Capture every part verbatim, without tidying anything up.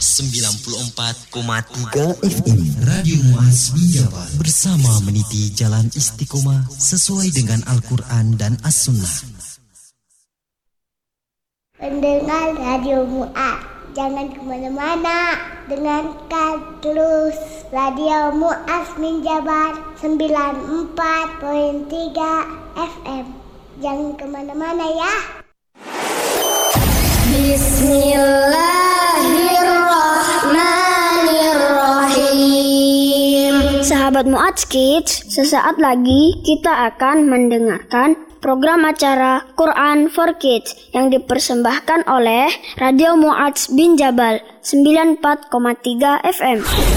sembilan puluh empat koma tiga F M Radio Muaz Binjabar bersama meniti jalan istiqomah sesuai dengan Al-Quran dan As-Sunnah. Pendengar Radio Muaz, jangan kemana-mana, dengarkan terus Radio Muaz Binjabar sembilan puluh empat koma tiga F M. Jangan kemana-mana ya. Bismillahirrahmanirrahim. Sahabat Muaz Kids, sesaat lagi kita akan mendengarkan program acara Quran for Kids yang dipersembahkan oleh Radio Muaz Binjabar sembilan puluh empat koma tiga F M.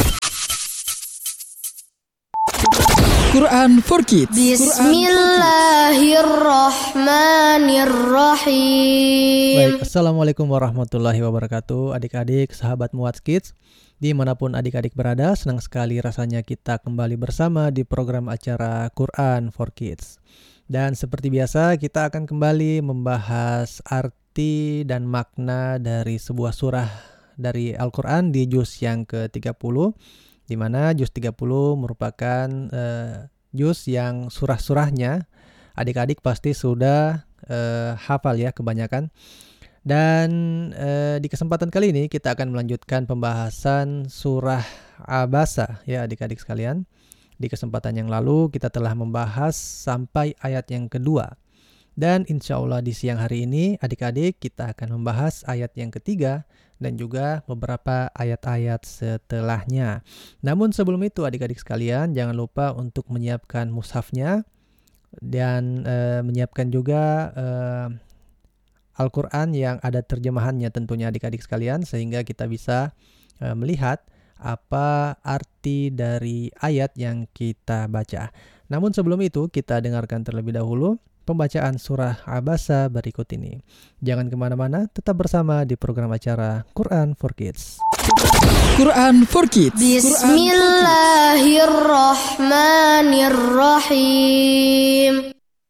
Quran for Kids. Bismillahirrahmanirrahim. Baik, Assalamualaikum warahmatullahi wabarakatuh. Adik-adik, sahabat Muaz Kids, dimanapun adik-adik berada, senang sekali rasanya kita kembali bersama di program acara Quran for Kids. Dan seperti biasa, kita akan kembali membahas arti dan makna dari sebuah surah dari Al-Quran di juz yang ke tiga puluh, di mana juz tiga puluh merupakan uh, juz yang surah-surahnya adik-adik pasti sudah uh, hafal ya kebanyakan. Dan uh, di kesempatan kali ini kita akan melanjutkan pembahasan surah Abasa ya adik-adik sekalian. Di kesempatan yang lalu kita telah membahas sampai ayat yang kedua. Dan insya Allah di siang hari ini adik-adik kita akan membahas ayat yang ketiga dan juga beberapa ayat-ayat setelahnya. Namun sebelum itu adik-adik sekalian jangan lupa untuk menyiapkan mushafnya dan e, menyiapkan juga e, Al-Quran yang ada terjemahannya tentunya adik-adik sekalian sehingga kita bisa e, melihat apa arti dari ayat yang kita baca. Namun sebelum itu kita dengarkan terlebih dahulu pembacaan surah Abasa berikut ini. Jangan kemana-mana, tetap bersama di program acara Quran for Kids. Quran for Kids. Bismillahirrahmanirrahim.